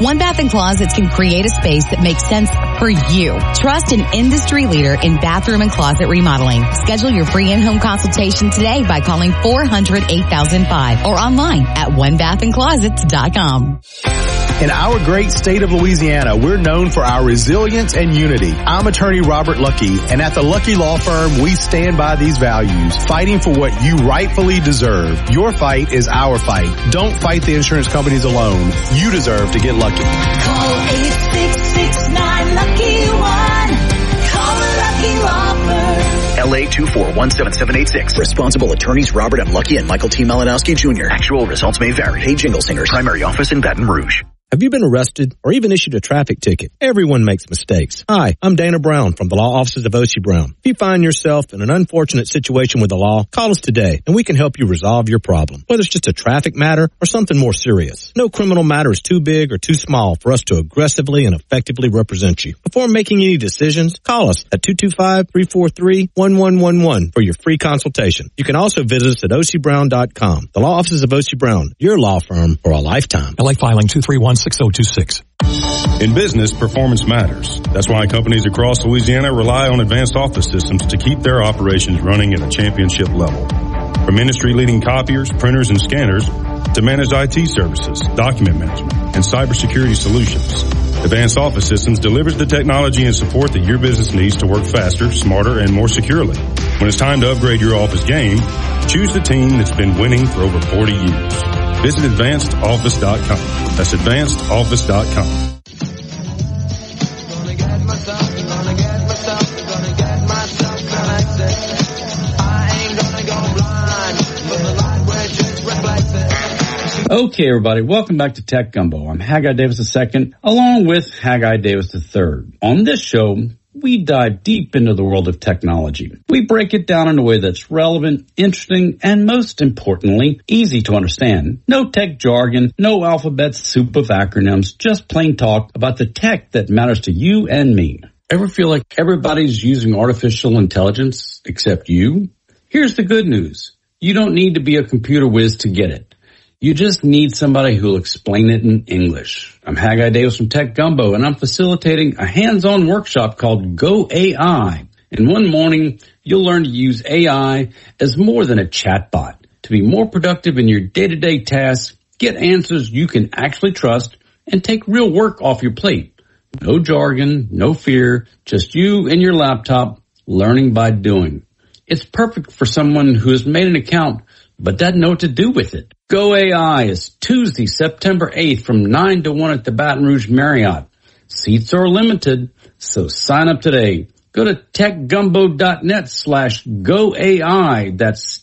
One Bath & Closets can create a space that makes sense for you. Trust an industry leader in bathroom and closet remodeling. Schedule your free in-home consultation today by calling 400-8005 or online at onebathandclosets.com. In our great state of Louisiana, we're known for our resilience and unity. I'm attorney Robert Lucky, and at the Lucky Law Firm, we stand by these values, fighting for what you rightfully deserve. Your fight is our fight. Don't fight the insurance companies alone. You deserve to get lucky. Call 866-9-LUCKY-1. Call the Lucky Law Firm. LA 2417786. Responsible attorneys Robert M. Lucky and Michael T. Malinowski Jr. Actual results may vary. Hey, Jingle Singers. Primary office in Baton Rouge. Have you been arrested or even issued a traffic ticket? Everyone makes mistakes. Hi, I'm Dana Brown from the law offices of O.C. Brown. If you find yourself in an unfortunate situation with the law, call us today and we can help you resolve your problem. Whether it's just a traffic matter or something more serious. No criminal matter is too big or too small for us to aggressively and effectively represent you. Before making any decisions, call us at 225-343-1111 for your free consultation. You can also visit us at ocbrown.com. The law offices of O.C. Brown, your law firm for a lifetime. LA filing 231-6026. In business, performance matters. That's why companies across Louisiana rely on advanced office systems to keep their operations running at a championship level. From industry-leading copiers, printers, and scanners to managed IT services, document management, and cybersecurity solutions, Advanced Office Systems delivers the technology and support that your business needs to work faster, smarter, and more securely. When it's time to upgrade your office game, choose the team that's been winning for over 40 years. Visit AdvancedOffice.com. That's AdvancedOffice.com. Okay, everybody, welcome back to Tech Gumbo. I'm Haggai Davis II, along with Haggai Davis III. On this show, we dive deep into the world of technology. We break it down in a way that's relevant, interesting, and most importantly, easy to understand. No tech jargon, no alphabet soup of acronyms, just plain talk about the tech that matters to you and me. Ever feel like everybody's using artificial intelligence except you? Here's the good news. You don't need to be a computer whiz to get it. You just need somebody who'll explain it in English. I'm Haggai Davis from Tech Gumbo, and I'm facilitating a hands-on workshop called Go AI. And one morning, you'll learn to use AI as more than a chatbot to be more productive in your day-to-day tasks, get answers you can actually trust, and take real work off your plate. No jargon, no fear, just you and your laptop learning by doing. It's perfect for someone who has made an account but doesn't know what to do with it. Go AI is Tuesday, September 8th from 9 to 1 at the Baton Rouge Marriott. Seats are limited, so sign up today. Go to techgumbo.net/GoAI. That's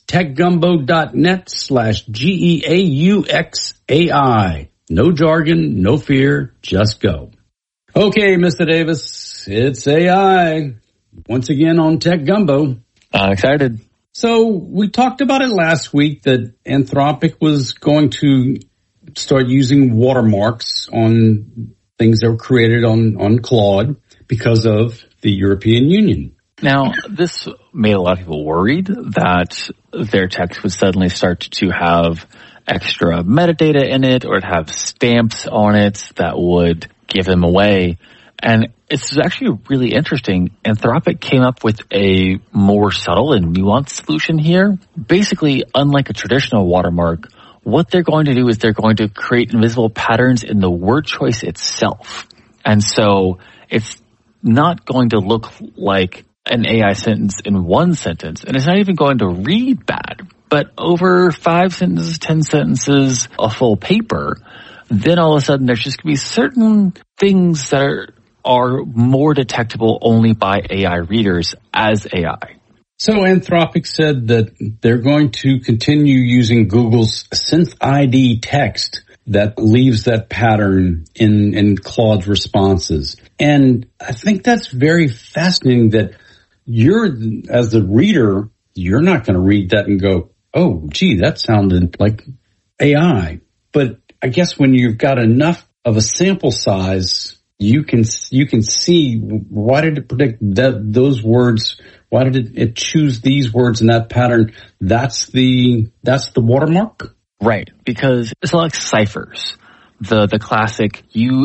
techgumbo.net/GEAUXAI. No jargon, no fear, just go. Okay, Mr. Davis, it's AI. Once again on Tech Gumbo. Excited. So we talked about it last week that Anthropic was going to start using watermarks on things that were created on Claude because of the European Union. Now, this made a lot of people worried that their text would suddenly start to have extra metadata in it or have stamps on it that would give them away. And it's actually really interesting. Anthropic came up with a more subtle and nuanced solution here. Basically, unlike a traditional watermark, what they're going to do is they're going to create invisible patterns in the word choice itself. And so it's not going to look like an AI sentence in one sentence, and it's not even going to read bad. But over 5 sentences, 10 sentences, a full paper, then all of a sudden there's just going to be certain things that are more detectable only by AI readers as AI. So Anthropic said that they're going to continue using Google's SynthID text that leaves that pattern in Claude's responses. And I think that's very fascinating that as the reader, you're not going to read that and go, oh, gee, that sounded like AI. But I guess when you've got enough of a sample size, you can see, why did it predict those words? Why did it choose these words in that pattern? That's the watermark? Right, because it's like ciphers. The classic, you